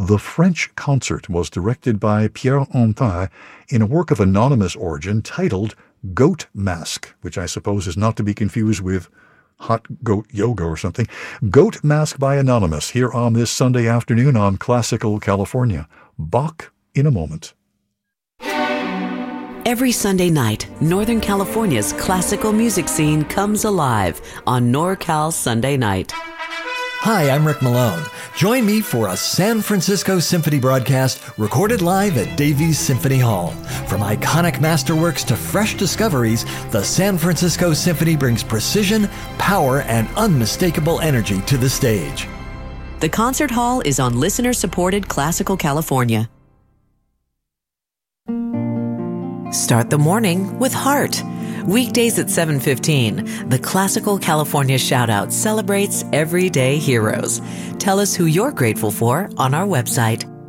The French Concert was directed by Pierre Antin in a work of anonymous origin titled Goat Mask, which I suppose is not to be confused with Hot Goat Yoga or something. Goat Mask by Anonymous, here on this Sunday afternoon on Classical California. Bach in a moment. Every Sunday night, Northern California's classical music scene comes alive on NorCal Sunday Night. Hi, I'm Rick Malone. Join me for a San Francisco Symphony broadcast recorded live at Davies Symphony Hall. From iconic masterworks to fresh discoveries, the San Francisco Symphony brings precision, power, and unmistakable energy to the stage. The concert hall is on listener-supported Classical California. Start the morning with heart. Weekdays at 7:15, the Classical California Shoutout celebrates everyday heroes. Tell us who you're grateful for on our website,